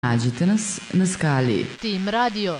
Nađite nas na skali Tim Radio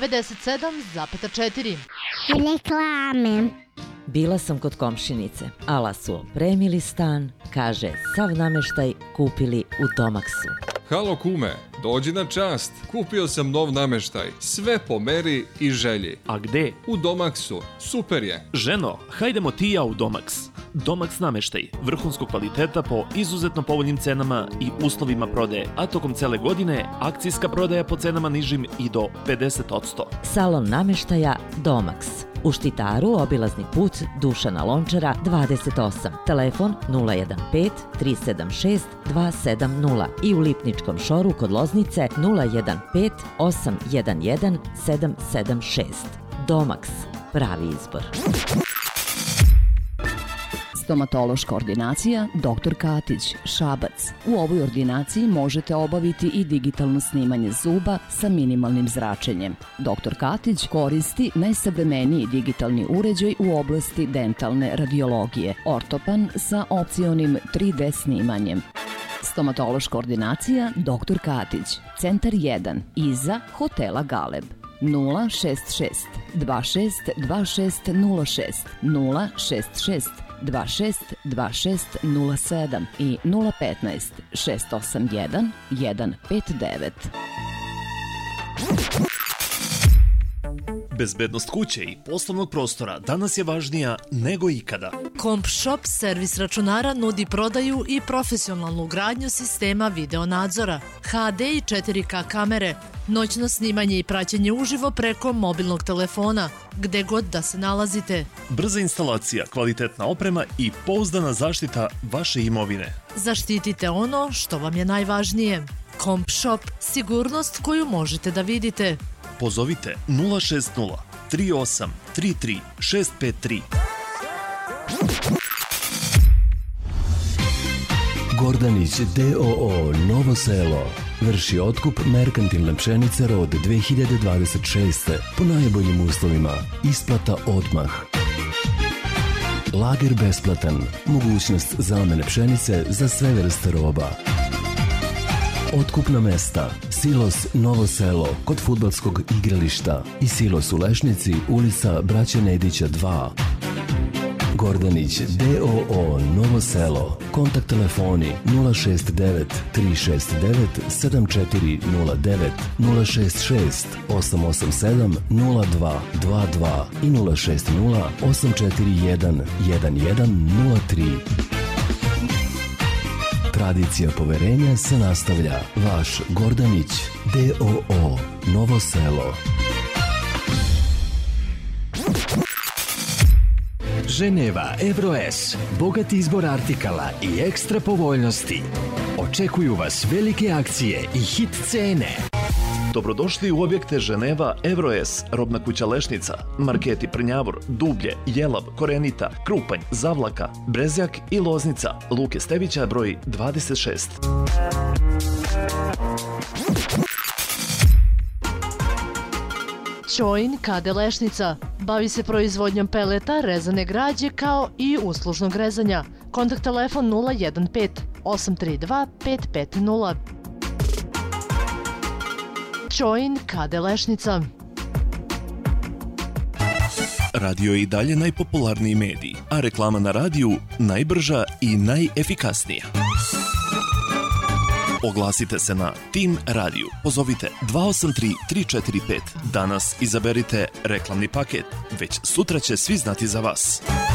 97,4. Reklame. Bila sam kod komšinice, ala su opremili stan, kaže, sav nameštaj kupili u Domaksu. Halo kume, dođi na čast, kupio sam nov nameštaj, sve po meri i želji. A gde? U Domaksu, super je. Ženo, hajdemo ti i ja u Domaks. Domaks nameštaj, vrhunskog kvaliteta po izuzetno povoljnim cenama i uslovima prodaje, a tokom cele godine akcijska prodaja po cenama nižim i do 50%. Salon nameštaja Domaks. U Štitaru obilazni put Dušana Lončara 28, telefon 015 376 270 i u Lipničkom šoru kod Loznice 015 811 776. Domaks, pravi izbor. Stomatološka ordinacija Dr. Katić, Šabac. U ovoj ordinaciji možete obaviti i digitalno snimanje zuba sa minimalnim zračenjem. Dr. Katić koristi najsavremeniji digitalni uređaj u oblasti dentalne radiologije, ortopan sa opcionim 3D snimanjem. Stomatološka ordinacija Dr. Katić, Centar 1, iza Hotela Galeb. 066 26 2606 066 262607 i 015 681 159. Bezbednost kuće i poslovnog prostora danas je važnija nego ikada. Kompshop servis računara nudi prodaju i profesionalnu ugradnju sistema video nadzora, HD i 4K kamere, noćno snimanje i praćenje uživo preko mobilnog telefona, gde god da se nalazite. Brza instalacija, kvalitetna oprema i pouzdana zaštita vaše imovine. Zaštitite ono što vam je najvažnije. Kompshop, sigurnost koju možete da vidite. Pozovite 060 38 33 653. Gordanić D.O.O. Novo Selo vrši otkup merkantilne pšenice rod 2026. po najboljim uslovima. Isplata odmah. Lager besplatan. Mogućnost zamene pšenice za sve vrste roba. Otkupna mesta: Silos Novo Selo kod fudbalskog igrališta i Silos u Lešnici, ulica Braće Nedića 2. Gordanić D.O.O. Novo Selo. Kontakt telefoni 069 369 7409, 066 887 0222 i 060 841 1103. Tradicija poverenja se nastavlja. Vaš Gordanić D.O.O. Novo Selo. Ženeva EuroS, bogat izbor artikala i ekstra povoljnosti. Očekuju vas velike akcije i hit cene. Dobrodošli u objekte Ženeva EuroS, robna kuća Lešnica, marketi Prnjavor, Dublje, Jelav, Korenita, Krupanj, Zavlaka, Brezjak i Loznica, Luke Stevića broj 26. Ćoin KD Lešnica. Bavi se proizvodnjom peleta, rezane građe kao i uslužnog rezanja. Kontakt telefon 015 832 550. Ćoin KD Lešnica. Radio je i dalje najpopularniji medij, a reklama na radiju najbrža i najefikasnija. Oglasite se na Tim Radio. Pozovite 283 345. Danas izaberite reklamni paket. Već sutra će svi znati za vas.